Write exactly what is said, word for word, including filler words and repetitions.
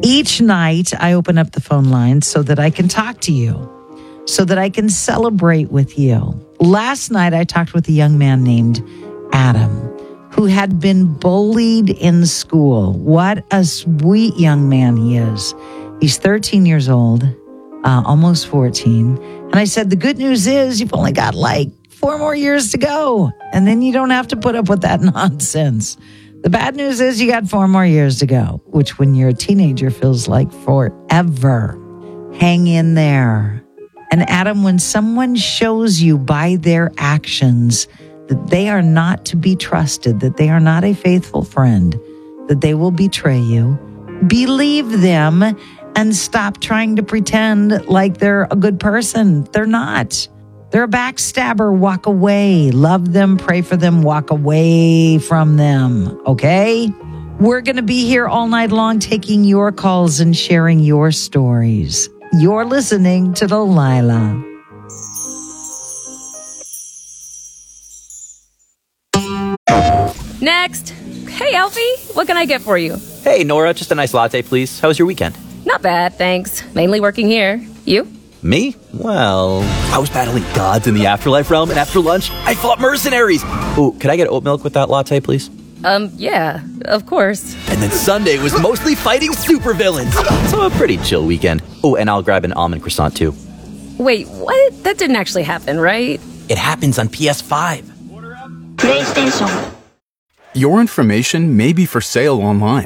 Each night, I open up the phone line so that I can talk to you, so that I can celebrate with you. Last night, I talked with a young man named Adam, who had been bullied in school. What a sweet young man he is. He's thirteen years old, uh, almost fourteen. And I said, the good news is you've only got like four more years to go, and then you don't have to put up with that nonsense. The bad news is you got four more years to go, which when you're a teenager feels like forever. Hang in there. And Adam, when someone shows you by their actions that they are not to be trusted, that they are not a faithful friend, that they will betray you, believe them and stop trying to pretend like they're a good person. They're not. They're a backstabber. Walk away. Love them, pray for them, walk away from them. Okay? We're going to be here all night long taking your calls and sharing your stories. You're listening to Delilah. Next. Hey, Alfie. What can I get for you? Hey, Nora. Just a nice latte, please. How was your weekend? Not bad, thanks. Mainly working here. You? Me? Well, I was battling gods in the afterlife realm, and after lunch, I fought mercenaries. Ooh, could I get oat milk with that latte, please? Um, yeah, of course. And then Sunday was mostly fighting supervillains. So a pretty chill weekend. Oh, and I'll grab an almond croissant, too. Wait, what? That didn't actually happen, right? It happens on P S five. PlayStation. Your information may be for sale online.